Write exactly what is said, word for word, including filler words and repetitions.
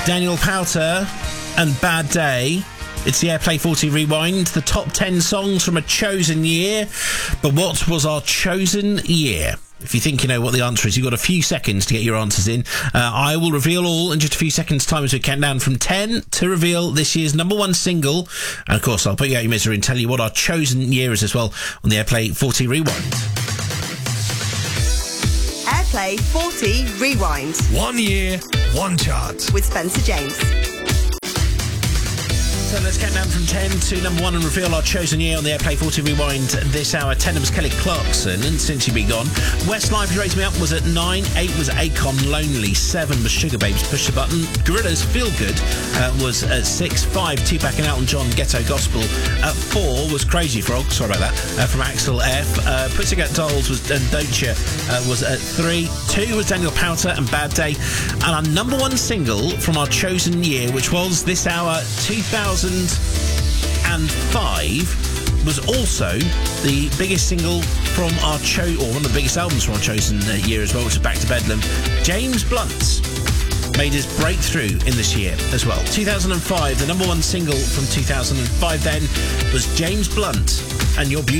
Daniel Powter and Bad Day. It's the Airplay forty Rewind, the top ten songs from a chosen year. But what was our chosen year? If you think you know what the answer is, you've got a few seconds to get your answers in. Uh, I will reveal all in just a few seconds' time as we count down from ten to reveal this year's number one single. And, of course, I'll put you out your misery and tell you what our chosen year is as well on the Airplay forty Rewind. Airplay forty Rewind. One year, one chart. With Spencer James. So let's count down from ten to number one and reveal our chosen year on the Airplay forty Rewind this hour. ten was Kelly Clarkson, and Since You Be Gone. Westlife, You Raise Me Up was at nine. eight was Akon, Lonely. seven was Sugar Babes, Push the Button. Gorillaz, Feel Good uh, was at six. five, Tupac and Elton John, Ghetto Gospel. At four was Crazy Frog, sorry about that, uh, from Axel F. Uh, Pussycat Dolls was, and Don't Ya uh, was at three. two was Daniel Powter and Bad Day. And our number one single from our chosen year, which was this hour, two thousand five, was also the biggest single from our cho or one of the biggest albums from our chosen uh, year as well, which is Back to Bedlam. James Blunt made his breakthrough in this year as well. two thousand five, the number one single from two thousand five then was James Blunt and Your Beauty.